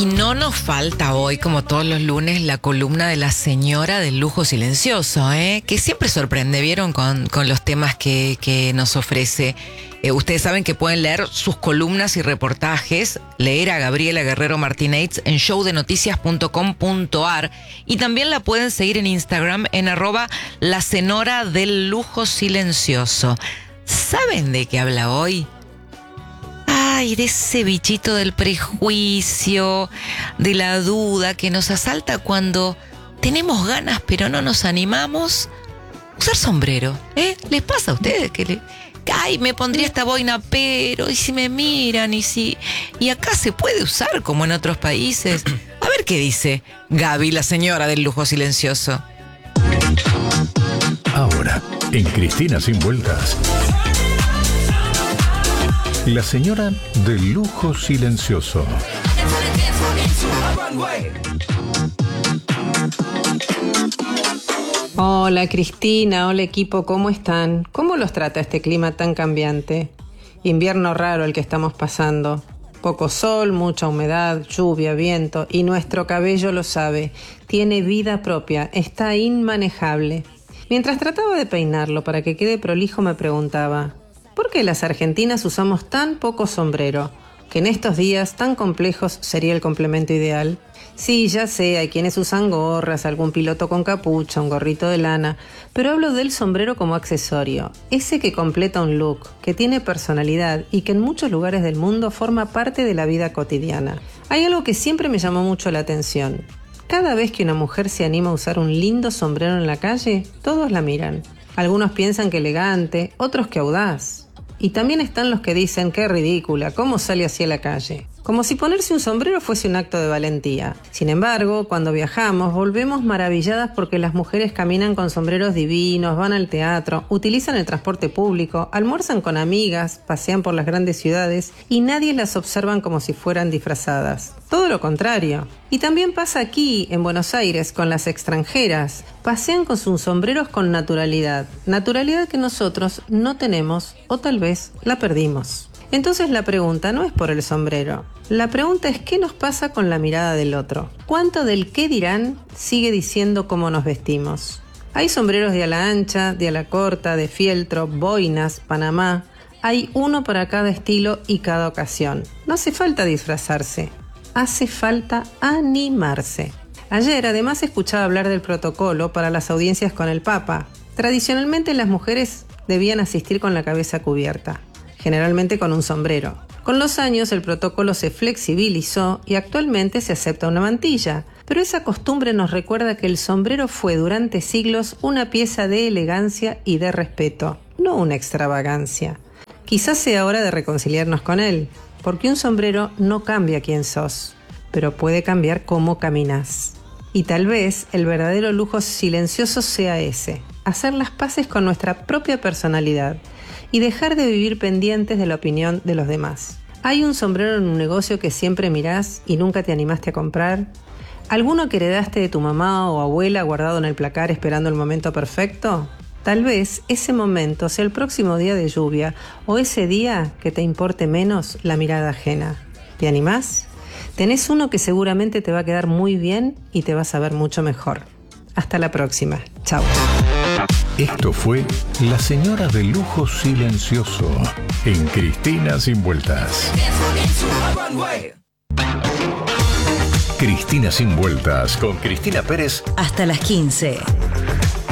Y no nos falta hoy, como todos los lunes, la columna de la señora del lujo silencioso, que siempre sorprende, ¿vieron? Con los temas que nos ofrece. Ustedes saben que pueden leer sus columnas y reportajes, leer a Gabriela Guerrero Martínez en showdenoticias.com.ar, y también la pueden seguir en Instagram en @laseñora-del-lujo-silencioso. ¿Saben de qué habla hoy? Ay, de ese bichito del prejuicio, de la duda que nos asalta cuando tenemos ganas pero no nos animamos. Usar sombrero, ¿les pasa a ustedes que ay, me pondría esta boina, pero y si me miran, y acá se puede usar como en otros países? A ver qué dice Gaby, la señora del lujo silencioso. Ahora, en Cristina sin vueltas, la señora del lujo silencioso. Hola Cristina, hola equipo, ¿cómo están? ¿Cómo los trata este clima tan cambiante? Invierno raro el que estamos pasando. Poco sol, mucha humedad, lluvia, viento, y nuestro cabello lo sabe. Tiene vida propia, está inmanejable. Mientras trataba de peinarlo para que quede prolijo, me preguntaba: ¿por qué las argentinas usamos tan poco sombrero? Que en estos días tan complejos sería el complemento ideal. Sí, ya sé, hay quienes usan gorras, algún piloto con capucha, un gorrito de lana, pero hablo del sombrero como accesorio, ese que completa un look, que tiene personalidad y que en muchos lugares del mundo forma parte de la vida cotidiana. Hay algo que siempre me llamó mucho la atención. Cada vez que una mujer se anima a usar un lindo sombrero en la calle, todos la miran. Algunos piensan que elegante, otros que audaz. Y también están los que dicen: qué ridícula, ¿cómo sale así a la calle? Como si ponerse un sombrero fuese un acto de valentía. Sin embargo, cuando viajamos, volvemos maravilladas porque las mujeres caminan con sombreros divinos, van al teatro, utilizan el transporte público, almuerzan con amigas, pasean por las grandes ciudades y nadie las observan como si fueran disfrazadas. Todo lo contrario. Y también pasa aquí, en Buenos Aires, con las extranjeras. Pasean con sus sombreros con naturalidad. Naturalidad que nosotros no tenemos, o tal vez la perdimos. Entonces la pregunta no es por el sombrero. La pregunta es: ¿qué nos pasa con la mirada del otro? ¿Cuánto del qué dirán sigue diciendo cómo nos vestimos? Hay sombreros de ala ancha, de ala corta, de fieltro, boinas, panamá. Hay uno para cada estilo y cada ocasión. No hace falta disfrazarse. Hace falta animarse. Ayer además escuchaba hablar del protocolo para las audiencias con el Papa. Tradicionalmente las mujeres debían asistir con la cabeza cubierta, generalmente con un sombrero. Con los años el protocolo se flexibilizó y actualmente se acepta una mantilla, pero esa costumbre nos recuerda que el sombrero fue durante siglos una pieza de elegancia y de respeto, no una extravagancia. Quizás sea hora de reconciliarnos con él, porque un sombrero no cambia quién sos, pero puede cambiar cómo caminas. Y tal vez el verdadero lujo silencioso sea ese: hacer las paces con nuestra propia personalidad y dejar de vivir pendientes de la opinión de los demás. ¿Hay un sombrero en un negocio que siempre mirás y nunca te animaste a comprar? ¿Alguno que heredaste de tu mamá o abuela guardado en el placar esperando el momento perfecto? Tal vez ese momento sea el próximo día de lluvia o ese día que te importe menos la mirada ajena. ¿Te animás? Tenés uno que seguramente te va a quedar muy bien y te vas a ver mucho mejor. Hasta la próxima. Chao. Esto fue La Señora del Lujo Silencioso en Cristina sin vueltas. Cristina sin vueltas con Cristina Pérez. Hasta las 15.